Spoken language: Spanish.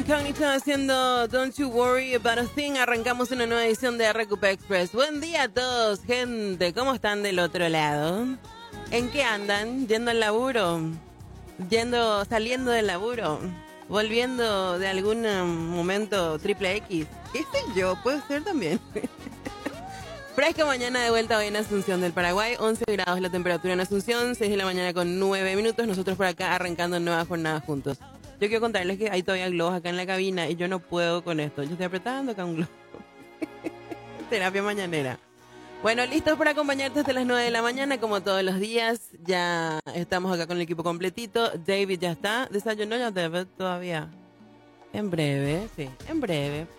Incógnito haciendo Don't You Worry About a Thing. Arrancamos una nueva edición de RQP Express. Buen día a todos, gente. ¿Cómo están del otro lado? ¿En qué andan? ¿Yendo al laburo? ¿Saliendo del laburo? ¿Volviendo de algún momento triple X? ¿Qué sé yo? Puede ser también. Fresca mañana de vuelta hoy en Asunción del Paraguay. 11 grados la temperatura en Asunción. 6 de la mañana con 9 minutos. Nosotros por acá arrancando nueva jornada juntos. Yo quiero contarles que hay todavía globos acá en la cabina y yo no puedo con esto. Yo estoy apretando acá un globo. Terapia mañanera. Bueno, listos para acompañarte hasta las 9 de la mañana, como todos los días. Ya estamos acá con el equipo completito. David ya está. Desayunó ya David todavía. En breve, sí, en breve.